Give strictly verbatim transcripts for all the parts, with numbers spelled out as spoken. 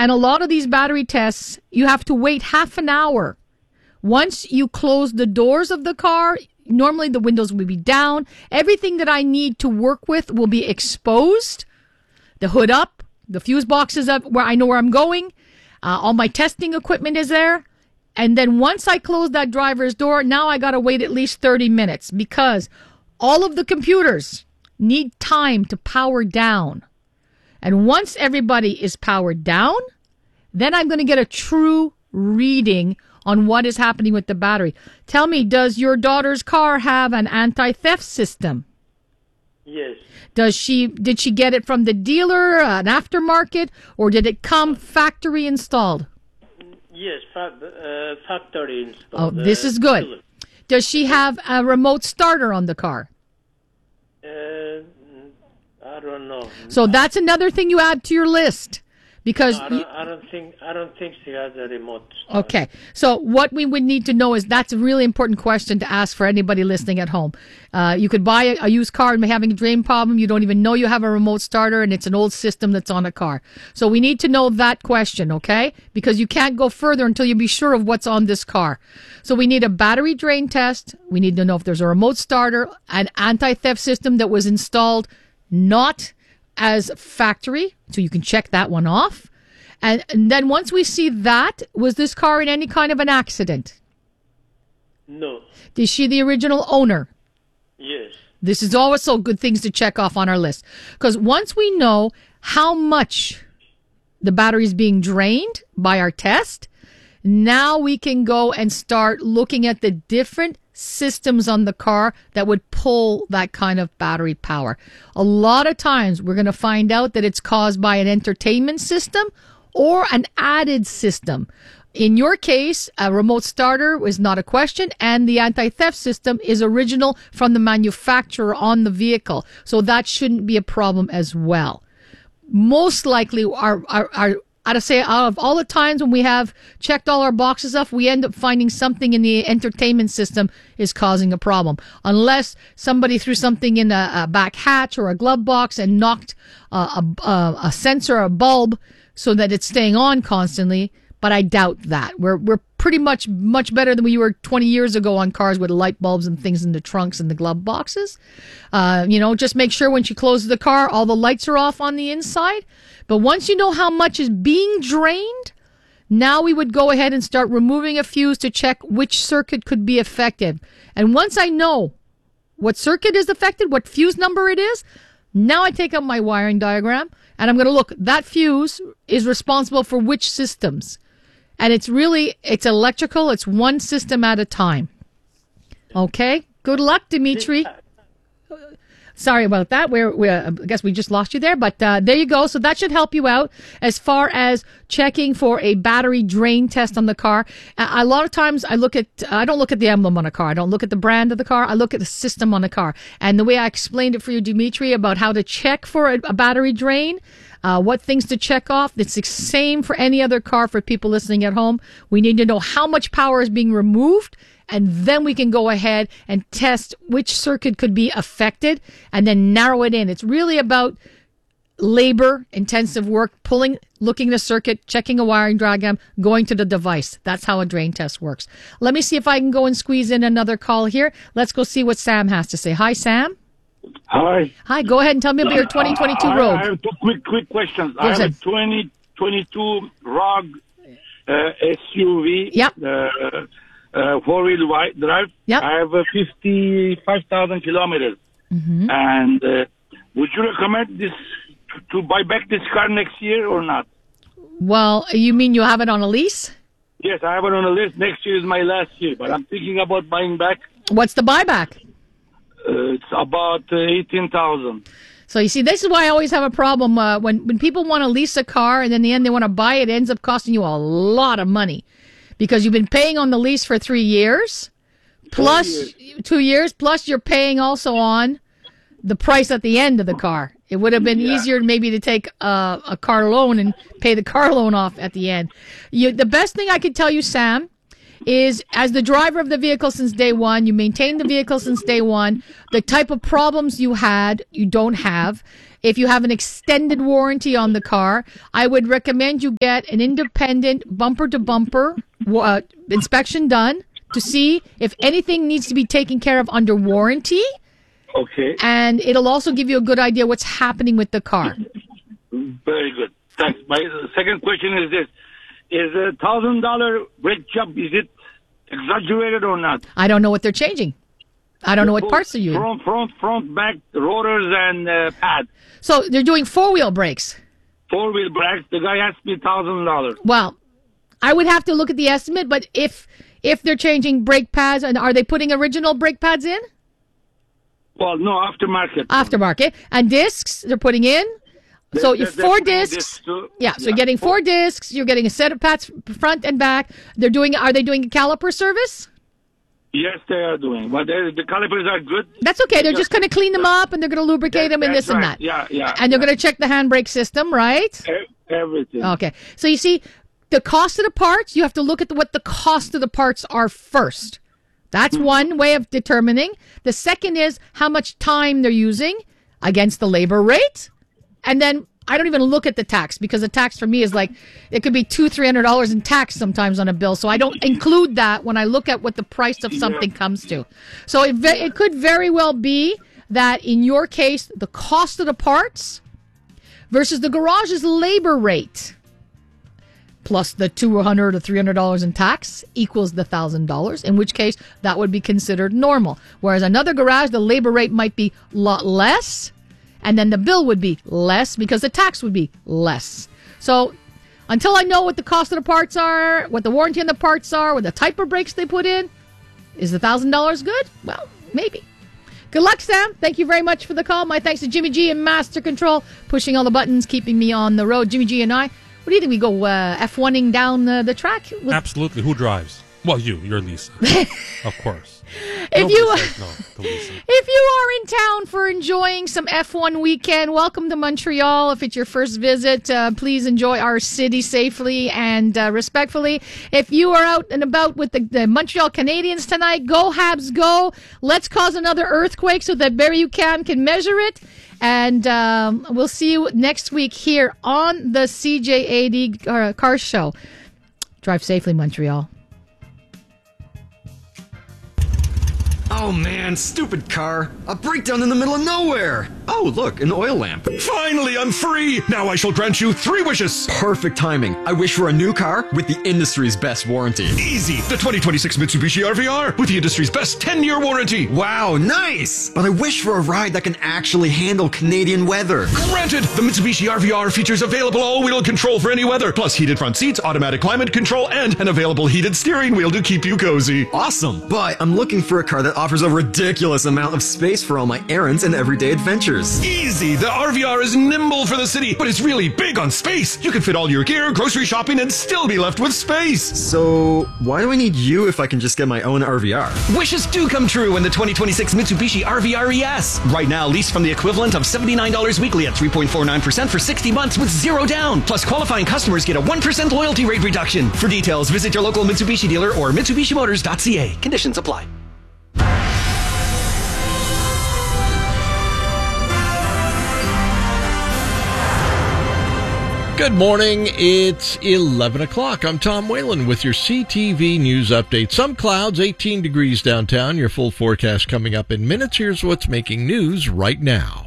And a lot of these battery tests, you have to wait half an hour. Once you close the doors of the car, normally the windows will be down. Everything that I need to work with will be exposed. The hood up, the fuse box is up where I know where I'm going. Uh, all my testing equipment is there. And then once I close that driver's door, now I got to wait at least thirty minutes because all of the computers need time to power down. And once everybody is powered down, then I'm going to get a true reading on what is happening with the battery. Tell me, does your daughter's car have an anti-theft system? Yes. Does she, did she get it from the dealer, an aftermarket, or did it come factory installed? Yes, fa- uh, factory installed. Oh, this uh, is good. Philips. Does she have a remote starter on the car? Uh, I don't know. So that's another thing you add to your list. Because No, I, don't, you, I don't think I don't think she has a remote start. okay, so what we would need to know is that's a really important question to ask for anybody listening at home. Uh, you could buy a, a used car and be having a drain problem. You don't even know you have a remote starter, and it's an old system that's on a car. So we need to know that question, okay? Because you can't go further until you be sure of what's on this car. So we need a battery drain test. We need to know if there's a remote starter, an anti-theft system that was installed not as factory, so you can check that one off. And, and then once we see that, was this car in any kind of an accident? No. Is she the original owner? Yes. This is also good things to check off on our list. Because once we know how much the battery is being drained by our test, now we can go and start looking at the different systems on the car that would pull that kind of battery power. A lot of times we're going to find out that it's caused by an entertainment system or an added system. In your case, a remote starter is not a question, and the anti-theft system is original from the manufacturer on the vehicle. So that shouldn't be a problem as well. Most likely, our, our, our I'd say out of all the times when we have checked all our boxes off, we end up finding something in the entertainment system is causing a problem. Unless somebody threw something in a, a back hatch or a glove box and knocked uh, a, a, a sensor or a bulb so that it's staying on constantly. But I doubt that. We're we're pretty much much better than we were twenty years ago on cars with light bulbs and things in the trunks and the glove boxes. Uh, you know, just make sure when she closes the car, all the lights are off on the inside. But once you know how much is being drained, now we would go ahead and start removing a fuse to check which circuit could be affected. And once I know what circuit is affected, what fuse number it is, now I take out my wiring diagram and I'm going to look, that fuse is responsible for which systems. And it's really, it's electrical. It's one system at a time. Okay. Good luck, Dimitri. Sorry about that. We're, we're, I guess we just lost you there, but uh, there you go. So that should help you out as far as checking for a battery drain test on the car. Uh, a lot of times I look at, I don't look at the emblem on a car. I don't look at the brand of the car. I look at the system on the car. And the way I explained it for you, Dimitri, about how to check for a, a battery drain, Uh, what things to check off. It's the same for any other car for people listening at home. We need to know how much power is being removed, and then we can go ahead and test which circuit could be affected and then narrow it in. It's really about labor intensive work, pulling, looking at the circuit, checking a wiring diagram, going to the device. That's how a drain test works. Let me see if I can go and squeeze in another call here. Let's go see what Sam has to say. Hi, Sam. Hi. Hi, go ahead and tell me about your twenty twenty-two I, Rogue. I have two quick quick questions. Go I have ahead. a twenty twenty-two Rogue uh, S U V, Yep. uh, uh, four-wheel drive. Yep. I have uh, fifty-five thousand kilometers. Mm-hmm. And uh, would you recommend this to buy back this car next year or not? Well, you mean you have it on a lease? Yes, I have it on a list. Next year is my last year, but I'm thinking about buying back. What's the buyback? Uh, it's about uh, eighteen thousand. So you see, this is why I always have a problem uh, when when people want to lease a car and then in the end they want to buy it. It ends up costing you a lot of money because you've been paying on the lease for three years, plus years. two years, plus you're paying also on the price at the end of the car. It would have been Yeah. easier maybe to take a, a car loan and pay the car loan off at the end. You, the best thing I could tell you, Sam, is, as the driver of the vehicle since day one, you maintain the vehicle since day one, the type of problems you had, you don't have. If you have an extended warranty on the car, I would recommend you get an independent bumper-to-bumper uh, inspection done to see if anything needs to be taken care of under warranty. Okay. And it'll also give you a good idea what's happening with the car. Very good. Thanks. My second question is this. Is a one thousand dollars brake job, is it exaggerated or not? I don't know what they're changing. I don't know what parts are using. Front, front, front, back, rotors, and uh, pads. So they're doing four-wheel brakes. Four-wheel brakes. The guy asked me one thousand dollars. Well, I would have to look at the estimate, but if if they're changing brake pads, and are they putting original brake pads in? Well, no, aftermarket. Aftermarket. And discs they're putting in? So you're four discs. Yeah, so you're getting four discs. You're getting a set of pads front and back. They're doing. Are they doing a caliper service? Yes, they are doing. But the calipers are good. That's okay. They're just going to clean them up and they're going to lubricate them and this and that. Yeah, yeah. And they're going to check the handbrake system, right? Everything. Okay. So you see, the cost of the parts, you have to look at the, what the cost of the parts are first. That's one way of determining. The second is how much time they're using against the labor rate. And then I don't even look at the tax, because the tax for me is like, it could be two, three hundred dollars in tax sometimes on a bill. So I don't include that when I look at what the price of something comes to. So it, ve- it could very well be that in your case, the cost of the parts versus the garage's labor rate plus the two hundred or three hundred dollars in tax equals the one thousand dollars, in which case that would be considered normal. Whereas another garage, the labor rate might be a lot less, and then the bill would be less because the tax would be less. So until I know what the cost of the parts are, what the warranty on the parts are, what the type of brakes they put in, is the one thousand dollars good? Well, maybe. Good luck, Sam. Thank you very much for the call. My thanks to Jimmy G and Master Control, pushing all the buttons, keeping me on the road. Jimmy G and I, what do you think? We go uh, F one-ing down uh, the track? With- Absolutely. Who drives? Well, you. You're Lisa. Of course. If you, says no to Lisa. If you are in town for enjoying some F one weekend, welcome to Montreal. If it's your first visit, uh, please enjoy our city safely and uh, respectfully. If you are out and about with the, the Montreal Canadiens tonight, go Habs, go. Let's cause another earthquake so that Barry UQAM can measure it. And um, we'll see you next week here on the C J A D uh, Car Show. Drive safely, Montreal. Oh man, stupid car. A breakdown in the middle of nowhere. Oh, look, an oil lamp. Finally, I'm free! Now I shall grant you three wishes! Perfect timing. I wish for a new car with the industry's best warranty. Easy! The twenty twenty-six Mitsubishi R V R with the industry's best ten-year warranty! Wow, nice! But I wish for a ride that can actually handle Canadian weather. Granted! The Mitsubishi R V R features available all-wheel control for any weather, plus heated front seats, automatic climate control, and an available heated steering wheel to keep you cozy. Awesome! But I'm looking for a car that offers a ridiculous amount of space for all my errands and everyday adventures. Easy! The R V R is nimble for the city, but it's really big on space. You can fit all your gear, grocery shopping, and still be left with space. So, why do I need you if I can just get my own R V R? Wishes do come true in the twenty twenty-six Mitsubishi R V R E S. Right now, lease from the equivalent of seventy-nine dollars weekly at three point four nine percent for sixty months with zero down. Plus, qualifying customers get a one percent loyalty rate reduction. For details, visit your local Mitsubishi dealer or Mitsubishi Motors dot C A. Conditions apply. Good morning. It's eleven o'clock. I'm Tom Whalen with your C T V News Update. Some clouds, eighteen degrees downtown. Your full forecast coming up in minutes. Here's what's making news right now.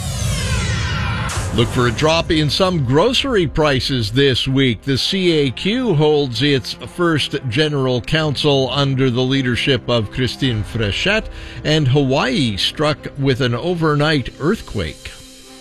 Look for a drop in some grocery prices this week. The C A Q holds its first general council under the leadership of Christine Frechette, and Hawaii struck with an overnight earthquake.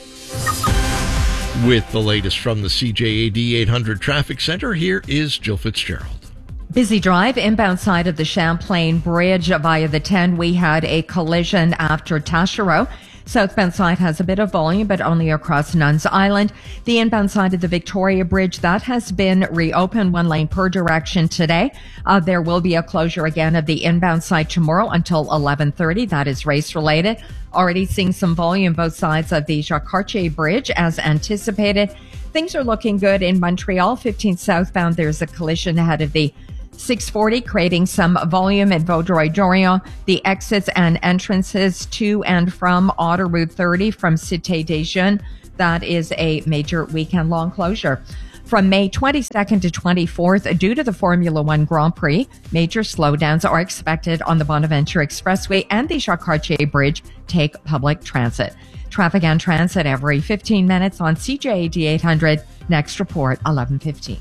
With the latest from the C J A D eight hundred Traffic Center, here is Jill Fitzgerald. Busy drive inbound side of the Champlain Bridge via the ten. We had a collision after Taschereau. Southbound side has a bit of volume, but only across Nuns Island. The inbound side of the Victoria Bridge, that has been reopened, one lane per direction today. Uh, there will be a closure again of the inbound side tomorrow until eleven thirty. That is race related. Already seeing some volume both sides of the Jacques Cartier Bridge as anticipated. Things are looking good in Montreal. fifteen southbound, there's a collision ahead of the six forty, creating some volume at Vaudreuil-Dorion. The exits and entrances to and from Autoroute thirty from Cité des Jeunes. That is a major weekend-long closure. From May twenty-second to twenty-fourth, due to the Formula One Grand Prix, major slowdowns are expected on the Bonaventure Expressway and the Jacques-Cartier Bridge. Take public transit. Traffic and transit every fifteen minutes on C J A D eight hundred. Next report, eleven fifteen.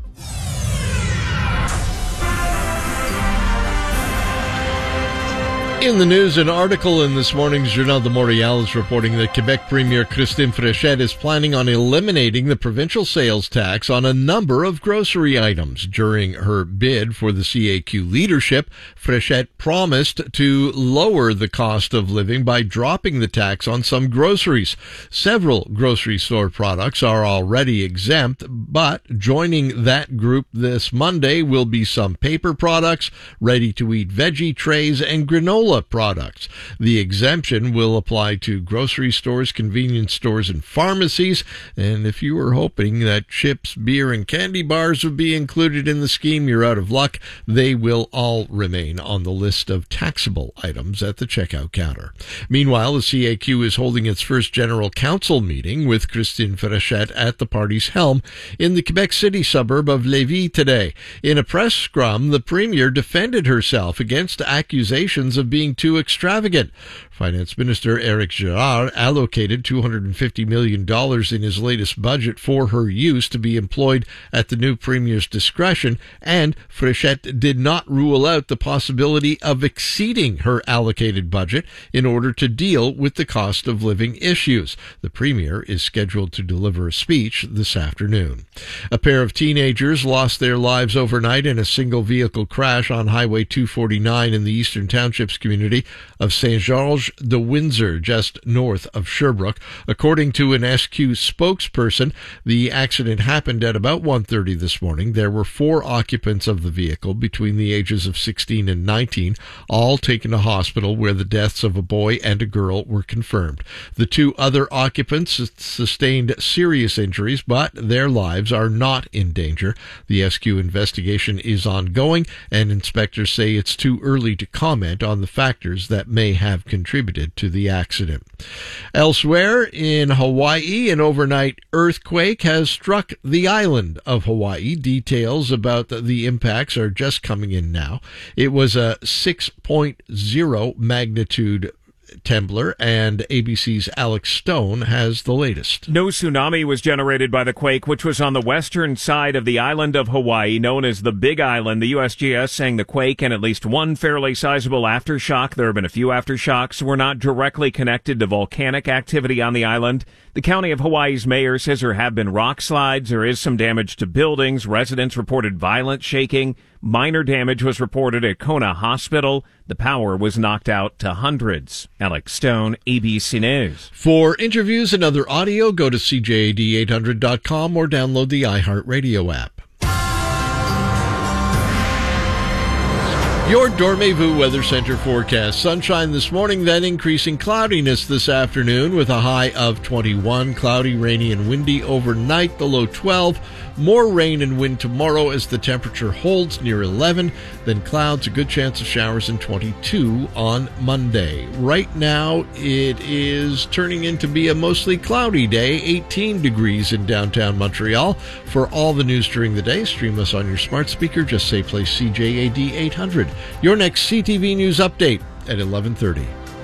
In the news, an article in this morning's Journal de Montréal is reporting that Quebec Premier Christine Fréchette is planning on eliminating the provincial sales tax on a number of grocery items. During her bid for the C A Q leadership, Fréchette promised to lower the cost of living by dropping the tax on some groceries. Several grocery store products are already exempt, but joining that group this Monday will be some paper products, ready-to-eat veggie trays, and granola products. The exemption will apply to grocery stores, convenience stores, and pharmacies. And if you were hoping that chips, beer, and candy bars would be included in the scheme, you're out of luck. They will all remain on the list of taxable items at the checkout counter. Meanwhile, the C A Q is holding its first general council meeting with Christine Fréchette at the party's helm in the Quebec City suburb of Lévis today. In a press scrum, the premier defended herself against accusations of being being too extravagant. Finance Minister Éric Girard allocated two hundred fifty million dollars in his latest budget for her use to be employed at the new premier's discretion, and Fréchette did not rule out the possibility of exceeding her allocated budget in order to deal with the cost of living issues. The premier is scheduled to deliver a speech this afternoon. A pair of teenagers lost their lives overnight in a single vehicle crash on Highway two forty-nine in the Eastern Townships community of Saint Georges de Windsor, just north of Sherbrooke. According to an S Q spokesperson, the accident happened at about one thirty this morning. There were four occupants of the vehicle between the ages of sixteen and nineteen, all taken to hospital where the deaths of a boy and a girl were confirmed. The two other occupants sustained serious injuries, but their lives are not in danger. The S Q investigation is ongoing, and inspectors say it's too early to comment on the factors that may have contributed to the accident. Elsewhere in Hawaii, an overnight earthquake has struck the island of Hawaii. Details about the impacts are just coming in now. It was a six point oh magnitude Tembler, and A B C's Alex Stone has the latest. No tsunami was generated by the quake, which was on the western side of the island of Hawaii, known as the Big Island. The U S G S saying the quake and at least one fairly sizable aftershock, there have been a few aftershocks, were not directly connected to volcanic activity on the island. The county of Hawaii's mayor says there have been rock slides, there is some damage to buildings, residents reported violent shaking. Minor damage was reported at Kona Hospital. The power was knocked out to hundreds. Alex Stone, A B C News. For interviews and other audio, go to C J A D eight hundred dot com or download the iHeartRadio app. Your Dormez-vous Weather Center forecast. Sunshine this morning, then increasing cloudiness this afternoon with a high of twenty-one. Cloudy, rainy, and windy overnight, the low twelve. More rain and wind tomorrow as the temperature holds near eleven. Then clouds, a good chance of showers, and twenty-two on Monday. Right now, it is turning into be a mostly cloudy day. eighteen degrees in downtown Montreal. For all the news during the day, stream us on your smart speaker. Just say play C J A D eight hundred. Your next C T V News update at eleven thirty.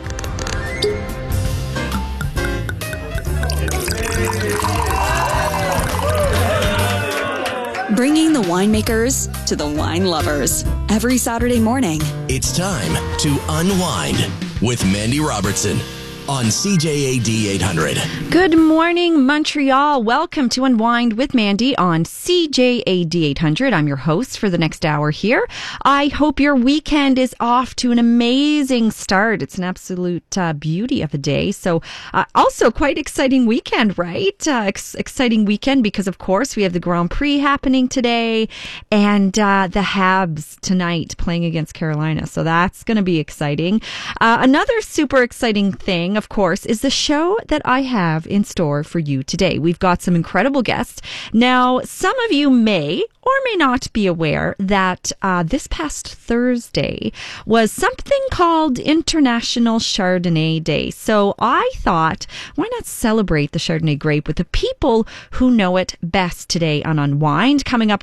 Bringing the winemakers to the wine lovers. Every Saturday morning, it's time to unwind with Mandy Robertson on C J A D eight hundred. Good morning, Montreal. Welcome to Unwind with Mandy on C J A D eight hundred. I'm your host for the next hour here. I hope your weekend is off to an amazing start. It's an absolute uh, beauty of a day. So uh, also quite exciting weekend, right? Uh, ex- exciting weekend because, of course, we have the Grand Prix happening today and uh, the Habs tonight playing against Carolina. So that's going to be exciting. Uh, another super exciting thing thing, of course, is the show that I have in store for you today. We've got some incredible guests. Now, some of you may or may not be aware that uh, this past Thursday was something called International Chardonnay Day. So I thought, why not celebrate the Chardonnay grape with the people who know it best today on Unwind? Coming up